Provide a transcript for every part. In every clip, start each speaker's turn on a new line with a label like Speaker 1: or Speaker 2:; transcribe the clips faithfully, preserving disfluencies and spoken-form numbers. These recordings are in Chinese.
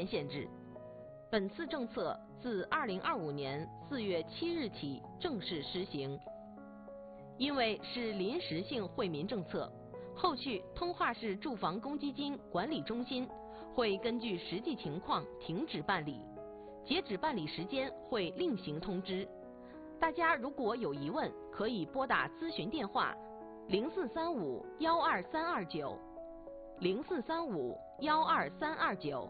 Speaker 1: 年限制。本次政策自二零二五年四月七日起正式施行。因为是临时性惠民政策，后续通化市住房公积金管理中心会根据实际情况停止办理，截止办理时间会另行通知。大家如果有疑问，可以拨打咨询电话零四三五幺二三二九零四三五幺二三二九。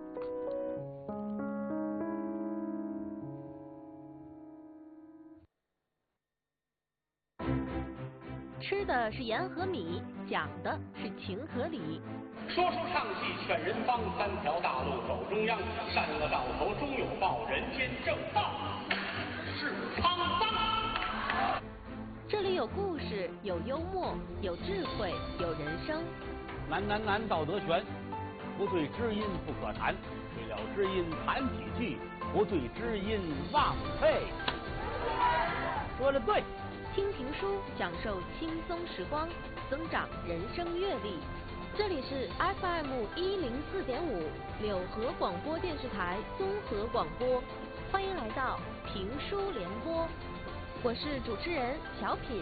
Speaker 1: 吃的是盐和米，讲的是情和理。
Speaker 2: 说书唱戏劝人方，三条大路走中央，善恶到头终有报，人间正道是沧桑。
Speaker 1: 这里有故事，有幽默，有智慧，有人生。
Speaker 3: 难难难，道德全，不对知音不可谈，对了知音谈几句，不对知音忘废。说的对。
Speaker 1: 听评书，享受轻松时光，增长人生阅历。这里是 F M 一零四点五柳河广播电视台综合广播，欢迎来到评书联播，我是主持人小品。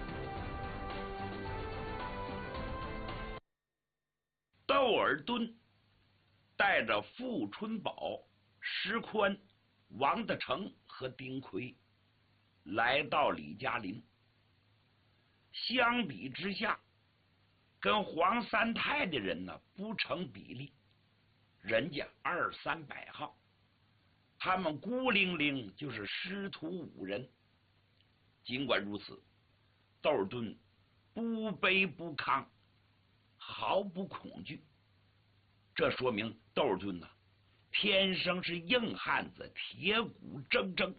Speaker 4: 窦尔敦带着傅春宝、石宽、王德成和丁奎来到李家林。相比之下，跟黄三太的人呢不成比例，人家二三百号，他们孤零零就是师徒五人。尽管如此，窦尔敦不卑不亢，毫不恐惧。这说明窦尔敦呢，天生是硬汉子，铁骨铮铮。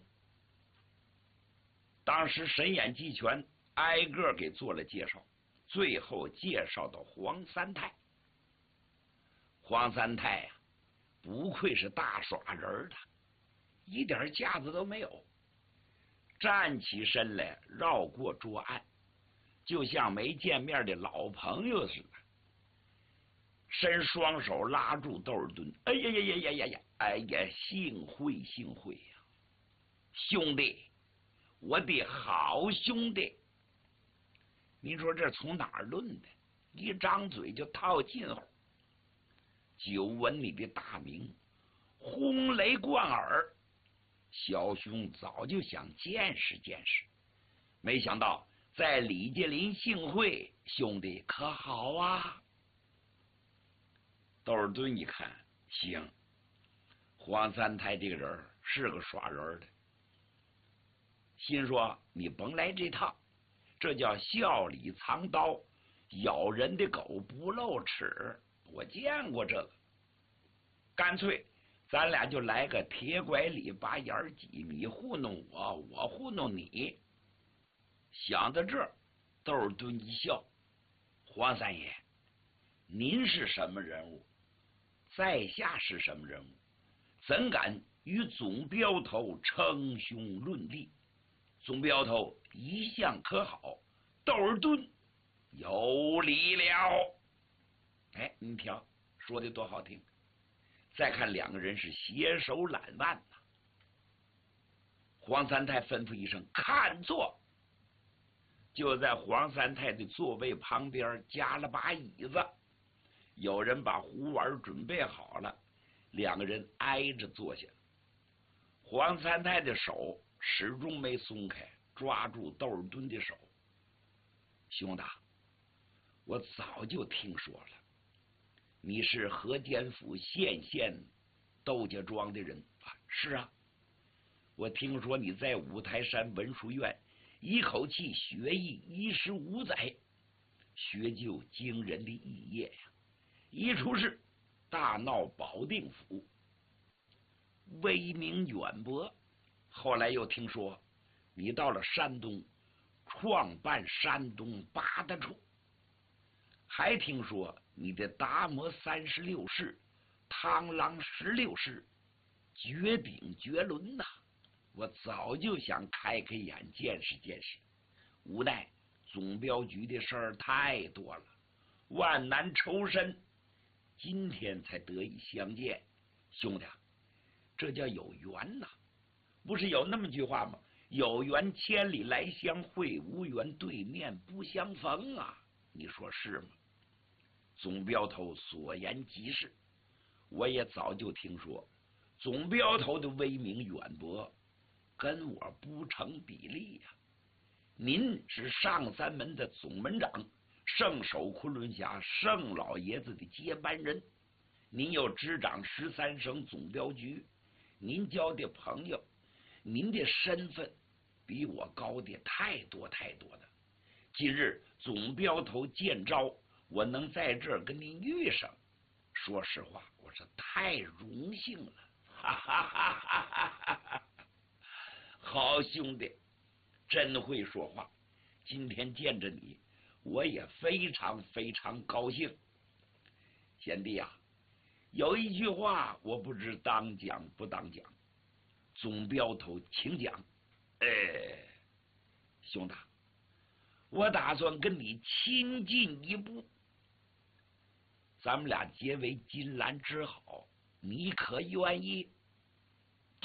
Speaker 4: 当时神眼季全挨个给做了介绍，最后介绍到黄三太。黄三太呀、啊，不愧是大耍人的，一点架子都没有，站起身来绕过桌案，就像没见面的老朋友似的，伸双手拉住窦尔敦。哎呀呀呀呀呀呀！哎呀，幸会幸会呀、啊，兄弟，我的好兄弟！您说这从哪儿论的？一张嘴就套近乎。久闻你的大名，轰雷贯耳，小兄早就想见识见识，没想到在李家林幸会，兄弟可好啊？窦尔敦一看，行，黄三太这个人是个耍人的，心说你甭来这套，这叫笑里藏刀，咬人的狗不露齿，我见过这个。干脆咱俩就来个铁拐李八眼几，你糊弄我，我糊弄你。想到这儿，窦尔敦一笑，黄三爷，您是什么人物？在下是什么人物？怎敢与总镖头称兄论弟？总镖头一向可好，窦尔敦有理了。哎，你瞧，说的多好听！再看两个人是携手揽腕呐。黄三太吩咐一声看座，就在黄三太的座位旁边加了把椅子，有人把壶碗准备好了，两个人挨着坐下。黄三太的手始终没松开，抓住窦尔敦的手。兄弟，我早就听说了，你是河间府县县窦家庄的人啊？是啊，我听说你在五台山文殊院一口气学艺一十五载，学就惊人的艺业呀！一出世，大闹保定府，威名远播。后来又听说你到了山东，创办山东八大处，还听说你的达摩三十六式、螳螂十六式绝顶绝伦呐、啊！我早就想开开眼见识见识，无奈总镖局的事儿太多了，万难抽身，今天才得以相见。 兄弟，这叫有缘呐！不是有那么句话吗？有缘千里来相会，无缘对面不相逢啊！你说是吗？总镖头所言极是，我也早就听说，总镖头的威名远播，跟我不成比例呀、啊。您是上三门的总门长，圣手昆仑峡圣老爷子的接班人，您又执掌十三省总镖局，您交的朋友，您的身份比我高的太多太多了。今日总镖头见招，我能在这儿跟您遇上，说实话，我是太荣幸了。哈哈哈哈哈哈！好兄弟，真会说话。今天见着你，我也非常非常高兴。贤弟啊，有一句话我不知当讲不当讲，总镖头请讲。哎，兄弟，我打算跟你亲近一步，咱们俩结为金兰之好，你可愿意？这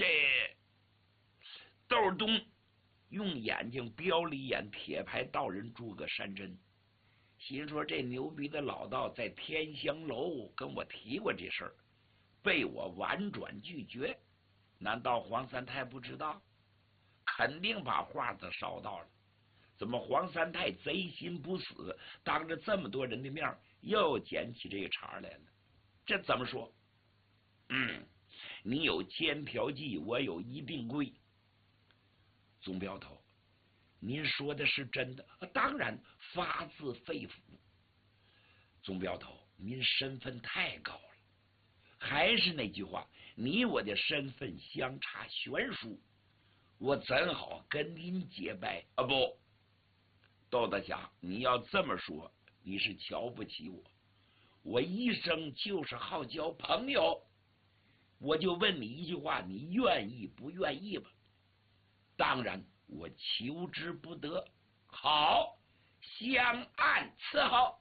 Speaker 4: 窦东用眼睛瞄了一眼铁牌道人诸葛山珍，心说这牛逼的老道在天香楼跟我提过这事儿，被我婉转拒绝，难道黄三太不知道？肯定把话子捎到了。怎么黄三太贼心不死，当着这么多人的面又捡起这个茬来了？这怎么说？嗯，你有千条计，我有一定规。总镖头，您说的是真的？当然，发自肺腑。总镖头，您身份太高了，还是那句话，你我的身份相差悬殊，我怎好跟您结拜啊？不，窦大侠，你要这么说，你是瞧不起我。我一生就是好交朋友，我就问你一句话，你愿意不愿意吧？当然，我求之不得。好，相按伺候。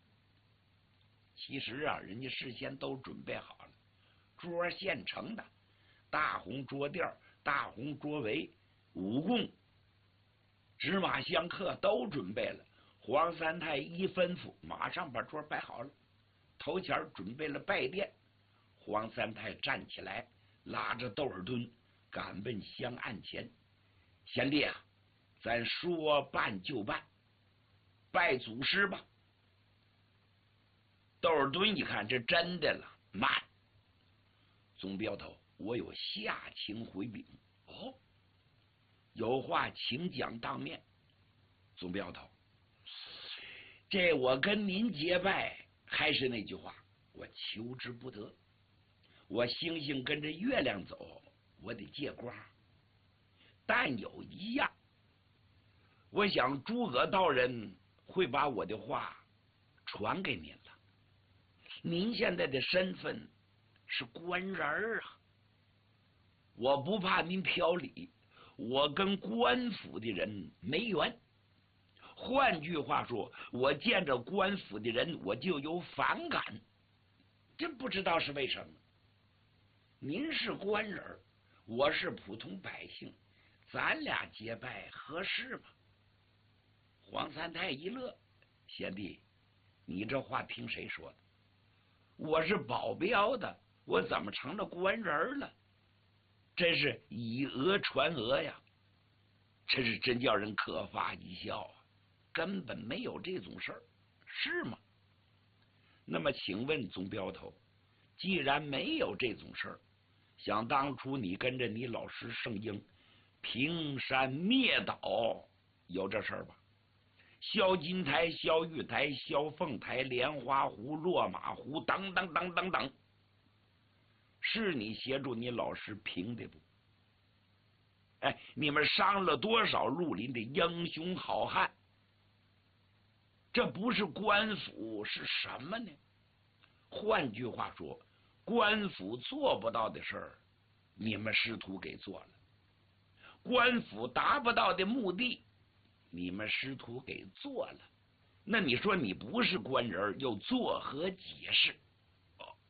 Speaker 4: 其实啊，人家事先都准备好了，桌现成的，大红桌垫、大红桌围、五供、纸马香客都准备了。黄三太一吩咐，马上把桌摆好了。头前准备了拜殿，黄三太站起来，拉着窦尔敦赶奔香案前。贤弟啊，咱说办就办，拜祖师吧。窦尔敦一看这真的了，慢，总镖头，我有下情回禀。哦，有话请讲当面。总镖头，这我跟您结拜，还是那句话，我求之不得。我星星跟着月亮走，我得借光。但有一样，我想诸葛道人会把我的话传给您了。您现在的身份是官人儿啊，我不怕您挑理，我跟官府的人没缘。换句话说，我见着官府的人我就有反感，真不知道是为什么。您是官人，我是普通百姓，咱俩结拜合适吗？黄三太一乐，贤弟，你这话听谁说的？我是保镖的，我怎么成了官人了？真是以讹传讹呀！这是真叫人可发一笑啊！根本没有这种事儿，是吗？那么请问总镖头，既然没有这种事儿，想当初你跟着你老师圣婴平山灭岛，有这事儿吧？萧金台、萧玉台、萧凤台、莲花湖、落马湖等等等等等，是你协助你老师平的不？哎，你们伤了多少绿林的英雄好汉？这不是官府是什么呢？换句话说，官府做不到的事儿，你们师徒给做了；官府达不到的目的，你们师徒给做了。那你说你不是官人，又作何解释？哦哦，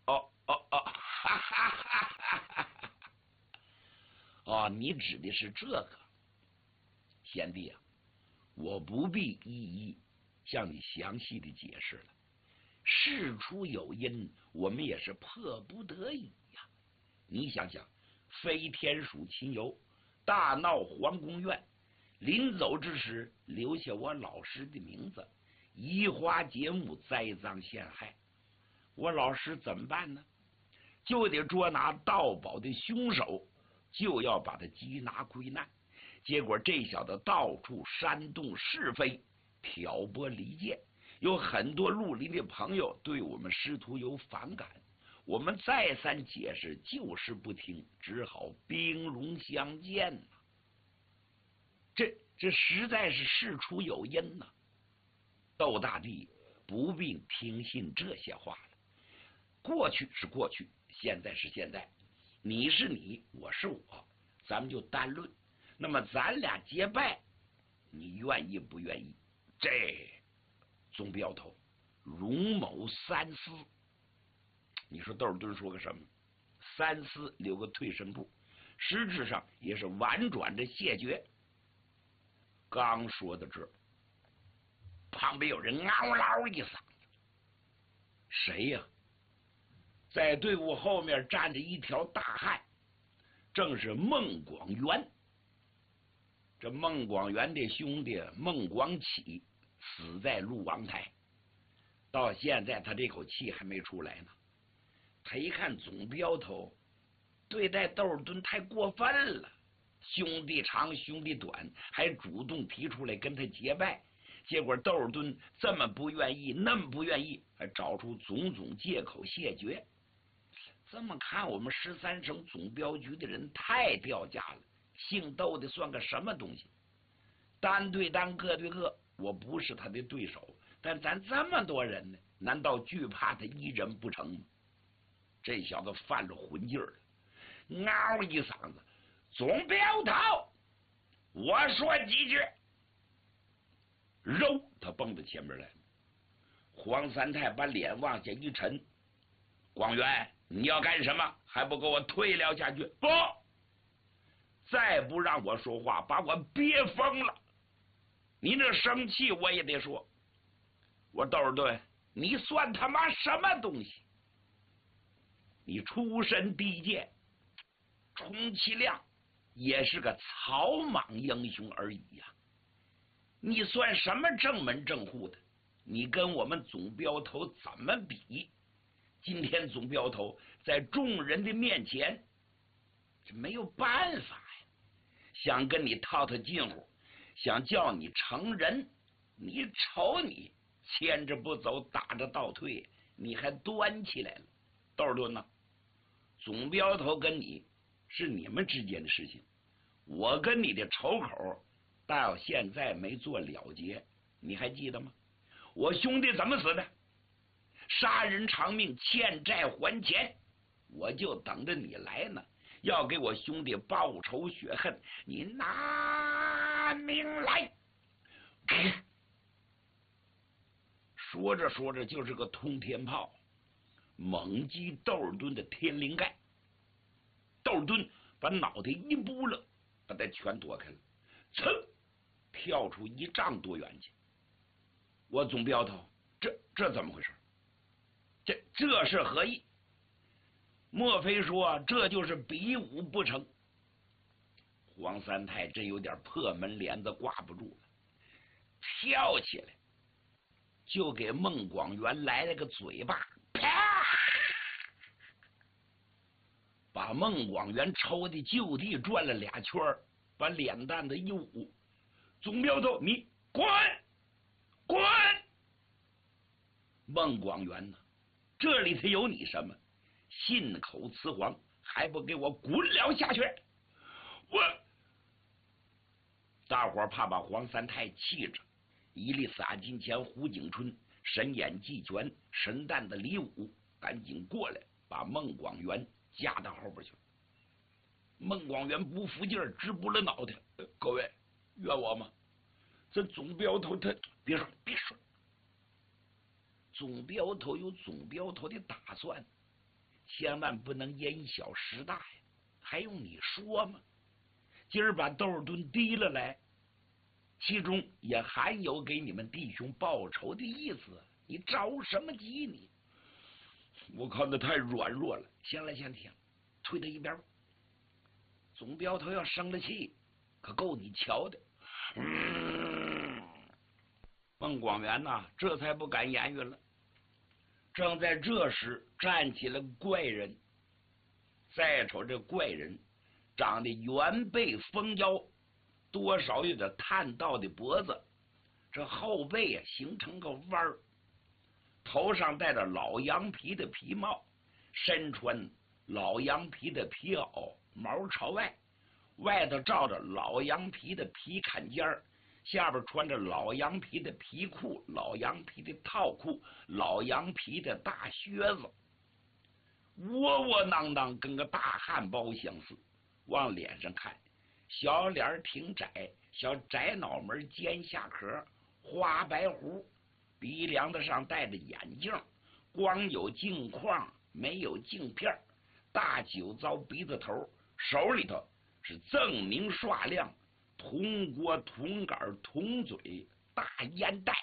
Speaker 4: 哦哦，哈哈哈哈哈！哦，你指的是这个，贤弟啊，我不必一一向你详细的解释了。事出有因，我们也是迫不得已呀。你想想，飞天鼠秦游，大闹皇宫院，临走之时留下我老师的名字，移花接木，栽赃陷害，我老师怎么办呢？就得捉拿盗宝的凶手，就要把他缉拿归难。结果这小子到处煽动是非，挑拨离间，有很多绿林的朋友对我们师徒有反感，我们再三解释就是不听，只好兵戎相见呐。这这实在是事出有因呐。窦大帝不必听信这些话了，过去是过去，现在是现在，你是你，我是我，咱们就单论。那么咱俩结拜，你愿意不愿意？这总镖头荣某三思，你说窦尔敦说个什么？三思留个退身步，实质上也是婉转的谢绝。刚说到这儿，旁边有人嗷嗷一嗓子，谁呀？在队伍后面站着一条大汉，正是孟广元。这孟广元的兄弟孟广启死在陆王台，到现在他这口气还没出来呢。他一看总镖头对待窦尔敦太过分了，兄弟长兄弟短，还主动提出来跟他结拜，结果窦尔敦这么不愿意，那么不愿意，还找出种种借口谢绝。这么看，我们十三省总镖局的人太掉价了。姓窦的算个什么东西？单对单，个对个，我不是他的对手，但咱这么多人呢，难道惧怕他一人不成吗？这小子犯了混劲儿了，嗷一嗓子，总镖头，我说几句。肉他蹦到前面来了。黄三太把脸往下一沉，广元，你要干什么？还不给我退了下去？不，再不让我说话，把我憋疯了。你这生气我也得说。我窦尔敦，你算他妈什么东西？你出身低贱，充其量也是个草莽英雄而已呀、啊！你算什么正门正户的？你跟我们总镖头怎么比？今天总镖头在众人的面前，这没有办法呀，想跟你套套近乎，想叫你成人，你瞅你牵着不走，打着倒退，你还端起来了。窦尔敦呢？总镖头跟你是你们之间的事情，我跟你的仇口到现在没做了结，你还记得吗？我兄弟怎么死的？杀人偿命，欠债还钱，我就等着你来呢，要给我兄弟报仇雪恨，你拿命来！说着说着就是个通天炮，猛击窦尔敦的天灵盖。窦尔敦把脑袋一扑了，把他全躲开了，噌，跳出一丈多远去。我总镖头，这这怎么回事？这这是何意？莫非说这就是比武不成？黄三太真有点破门帘子挂不住了，跳起来就给孟广元来了个嘴巴，啪，把孟广元抽的就地转了俩圈，把脸蛋子一捂。总镖头，你滚滚！孟广元呢？这里头有你什么？信口雌黄，还不给我滚了下去！我大伙儿怕把黄三太气着，一力撒金钱胡景春，神眼季全，神蛋的李武赶紧过来，把孟广元夹到后边去。孟广元不服劲儿，直拨了脑袋。呃、各位怨我吗？这总镖头他别说别说，总镖头有总镖头的打算。 千万不能因小失大呀，还用你说吗？今儿把窦尔敦提了来，其中也含有给你们弟兄报仇的意思，你着什么急你？我看他太软弱了，行了行了，推他一边。总镖头要生了气，可够你瞧的。嗯，孟广元呐、啊，这才不敢言语了。正在这时，站起了怪人。再瞅这怪人，长得圆背丰腰，多少有点探道的脖子，这后背啊形成个弯儿，头上戴着老羊皮的皮帽，身穿老羊皮的皮袄，毛朝外，外头罩着老羊皮的皮坎肩儿，下边穿着老羊皮的皮裤、老羊皮的套裤、老羊皮的大靴子，窝窝囊囊，跟个大汉包相似。往脸上看，小脸挺窄，小窄脑门，尖下壳，花白胡，鼻梁子上戴着眼镜，光有镜框没有镜片，大酒糟鼻子头，手里头是锃明刷亮铜锅铜杆铜嘴大烟袋。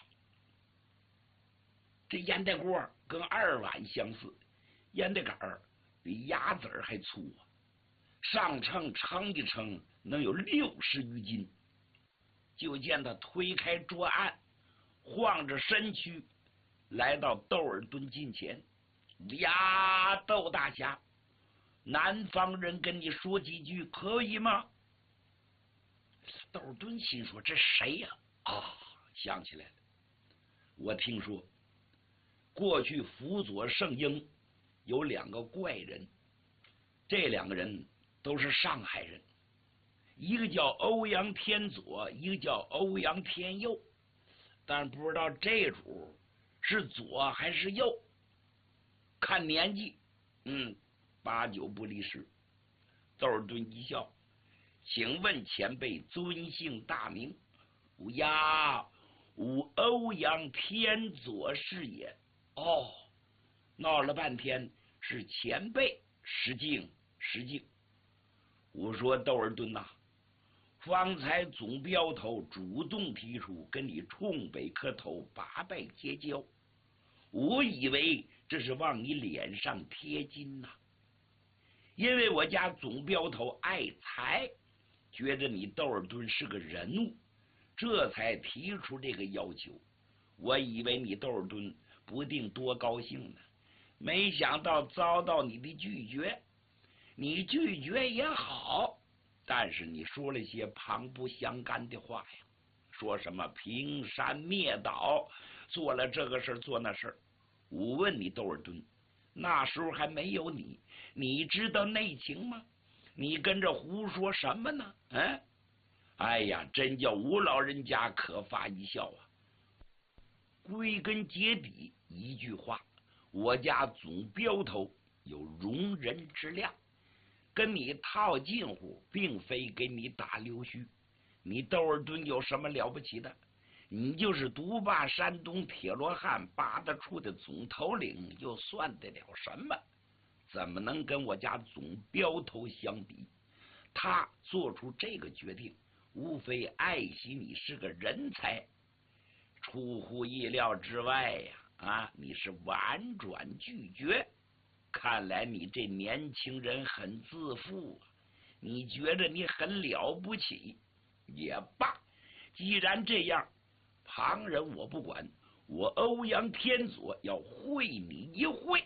Speaker 4: 这烟袋锅跟二碗相似，烟袋杆比鸭子儿还粗啊，上称称一称能有六十余斤。就见他推开桌案，晃着身躯来到窦尔敦近前。呀，窦大侠，南方人跟你说几句可以吗？窦尔敦心说：这谁呀、啊？啊，想起来了，我听说过去辅佐圣婴有两个怪人，这两个人都是上海人，一个叫欧阳天左，一个叫欧阳天右，但不知道这主是左还是右。看年纪，嗯，八九不离十。窦尔敦一笑，请问前辈尊姓大名？吾呀，吾欧阳天左是也。哦，闹了半天是前辈，失敬失敬。我说窦尔敦呐、啊，方才总镖头主动提出跟你冲北磕头，八拜结交，我以为这是往你脸上贴金呐、啊。因为我家总镖头爱财，觉得你窦尔敦是个人物，这才提出这个要求。我以为你窦尔敦不定多高兴呢，没想到遭到你的拒绝。你拒绝也好，但是你说了些旁不相干的话呀，说什么平山灭岛，做了这个事做那事。我问你窦尔敦，那时候还没有你，你知道内情吗？你跟着胡说什么呢？嗯，哎呀，真叫吴老人家可发一笑啊。归根结底一句话，我家总镖头有容人之量，跟你套近乎并非给你打溜须。你窦尔敦有什么了不起的？你就是独霸山东铁罗汉八大处的总头领，又算得了什么？怎么能跟我家总镖头相比？他做出这个决定，无非爱惜你是个人才。出乎意料之外呀！啊，你是婉转拒绝。看来你这年轻人很自负啊，你觉得你很了不起。也罢，既然这样，旁人我不管，我欧阳天左要会你一会。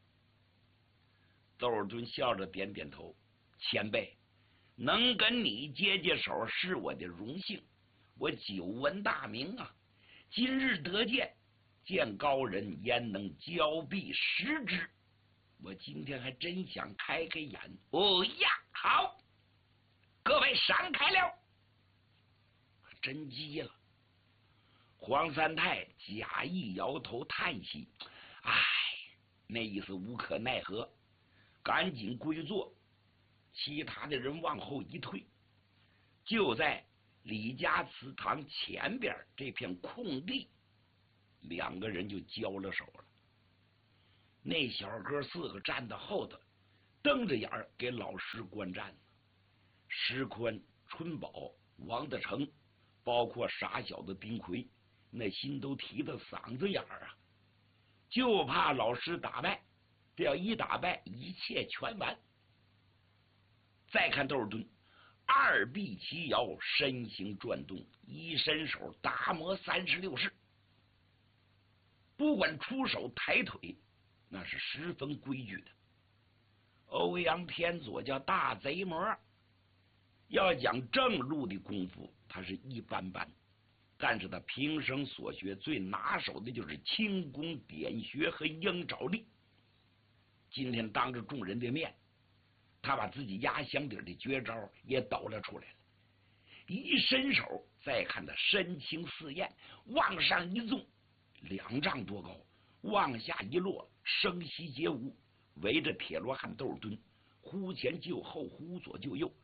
Speaker 4: 窦尔敦笑着点点头，前辈，能跟你接接手是我的荣幸，我久闻大名啊，今日得见，见高人焉能交臂食之？我今天还真想开开眼。哦呀，好，各位闪开了。真急了。黄三太假意摇头叹息，唉，那意思无可奈何，赶紧归坐。其他的人往后一退，就在李家祠堂前边这片空地，两个人就交了手了。那小哥四个站到后头， 瞪着眼儿给老师观战。石宽、春宝、王德成，包括傻小子丁奎，那心都提到嗓子眼儿啊，就怕老师打败。这要一打败，一切全完。再看窦尔敦，二臂齐摇，身形转动，一伸手打磨三十六式，不管出手抬腿，那是十分规矩的。欧阳天佐叫大贼魔，要讲正路的功夫，他是一般般，但是他平生所学最拿手的就是轻功点穴和鹰爪力。今天当着众人的面，他把自己压箱底的绝招也抖了出来了。一伸手，再看他身轻似燕，往上一纵，两丈多高，往下一落，声息皆无。围着铁罗汉窦尔敦，忽前就后，忽左就右，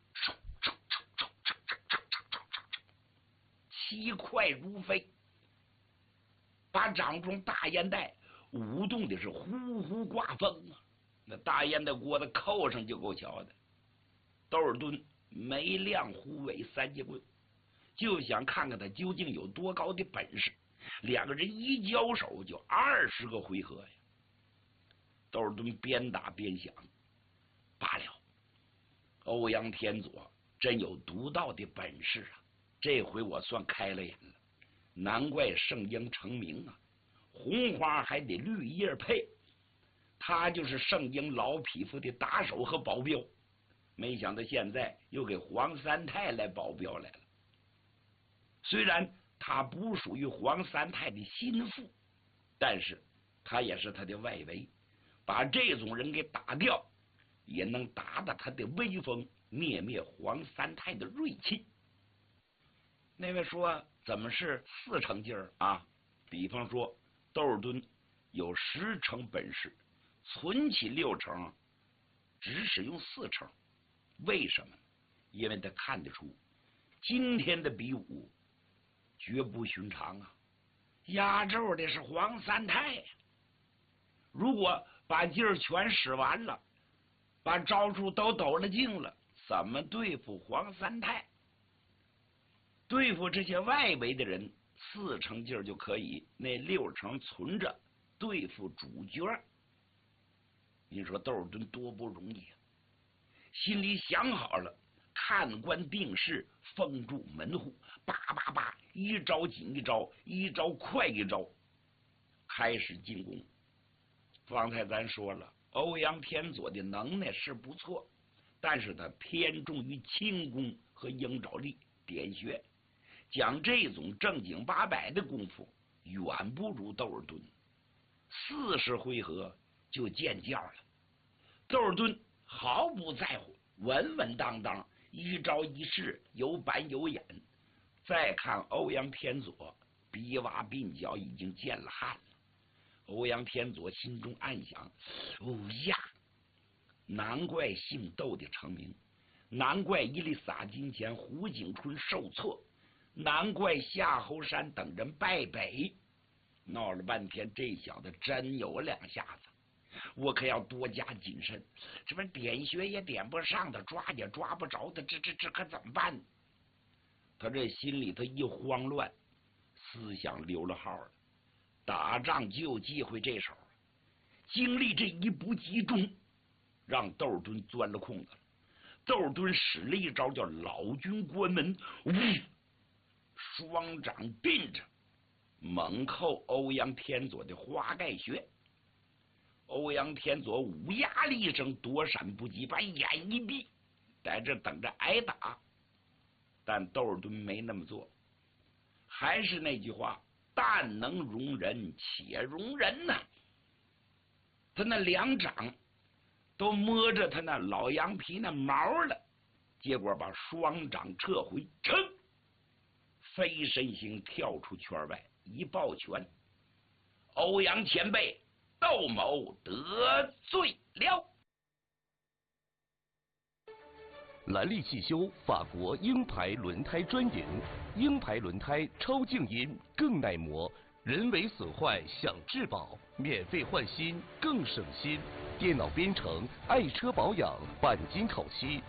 Speaker 4: 七快如飞，把掌中大烟袋舞动的是呼呼刮风啊！那大烟袋锅子扣上就够瞧的。窦尔敦没亮虎尾三节棍，就想看看他究竟有多高的本事。两个人一交手就二十个回合呀。窦尔敦边打边想，罢了，欧阳天佐真有独到的本事啊！这回我算开了眼了，难怪圣婴成名啊！红花还得绿叶配，他就是圣婴老匹夫的打手和保镖。没想到现在又给黄三太来保镖来了。虽然他不属于黄三太的心腹，但是他也是他的外围，把这种人给打掉，也能打打他的威风，灭灭黄三太的锐气。那位说怎么是四成劲儿啊？比方说窦尔敦有十成本事，存起六成，只使用四成。为什么？因为他看得出今天的比武绝不寻常啊！压轴的是黄三太呀。如果把劲儿全使完了，把招数都抖了劲了，怎么对付黄三太？对付这些外围的人，四成劲儿就可以，那六成存着对付主角。你说窦尔敦多不容易啊！心里想好了，看官定势，封住门户，叭叭叭，一招紧一招，一招快一招，开始进攻。方才咱说了，欧阳天佐的能耐是不错，但是他偏重于轻功和鹰爪力、点穴，讲这种正经八百的功夫，远不如窦尔敦。四十回合就见教了，窦尔敦毫不在乎，稳稳当当，一招一式有板有眼。再看欧阳天佐，鼻洼鬓角已经见了汗了。欧阳天佐心中暗想：哦呀，难怪姓窦的成名，难怪伊丽洒金钱胡景春受挫，难怪夏侯山等人败北。闹了半天，这小子真有两下子，我可要多加谨慎。这边点穴也点不上的，抓也抓不着的，这这这可怎么办？他这心里头一慌乱，思想溜了号了。打仗就忌讳这手，经历这一不集中，让窦尔敦钻了空子了。窦尔敦使了一招叫老君关门，呜，双掌并着，猛扣欧阳天佐的花盖穴。欧阳天佐呜呀了一声，躲闪不及，把眼一闭，在这等着挨打。但窦尔敦没那么做，还是那句话，但能容人且容人呐、啊。他那两掌都摸着他那老羊皮那毛了，结果把双掌撤回，噌，飞身形跳出圈外，一抱拳：欧阳前辈，窦某得罪了。
Speaker 5: 兰利汽修法国鹰牌轮胎专营，鹰牌轮胎超静音更耐磨，人为损坏享质保，免费换新更省心。 电脑编程、爱车保养、钣金烤漆、